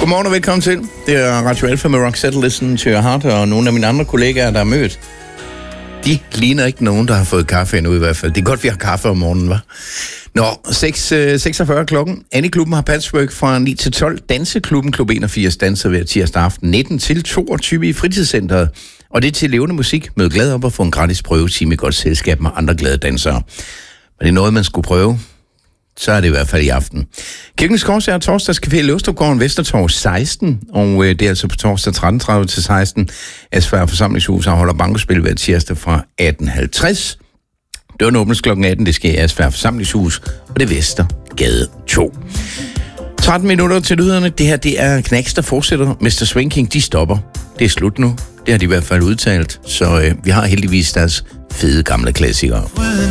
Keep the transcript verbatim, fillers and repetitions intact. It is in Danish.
Godmorgen og velkommen til. Det er Radio Alpha med Roxette, Listen to Your Heart, og nogle af mine andre kollegaer, der er mødt. De ligner ikke nogen, der har fået kaffe endnu i hvert fald. Det er godt, vi har kaffe om morgenen, hva'? Nå, seks seksogfyrre klokken. Annie-klubben har patchwork fra ni til tolv. Danseklubben Klub enogfirs danser hver tirsdag aften nitten til toogtyve i fritidscenteret. Og det er til levende musik. Mød glad op og få en gratis prøvetime i godt selskab med andre glade dansere. Men det er noget, man skulle prøve. Så er det i hvert fald i aften. Kirkens Kors er torsdagscafé i Løvstrupgården Vestertorv seksten, og øh, det er altså på torsdag tretten tredive til seksten. Asfærd Forsamlingshus afholder bankospil hver tirsdag fra atten halvtreds. Døren åbnes klokken atten, det sker i Asfærd Forsamlingshus, og det er Vestergade to. tretten minutter til lyderne. Det her, det er Knacks, der fortsætter. mister Swing King, de stopper. Det er slut nu. Det har de i hvert fald udtalt, så øh, vi har heldigvis deres fede gamle klassikere.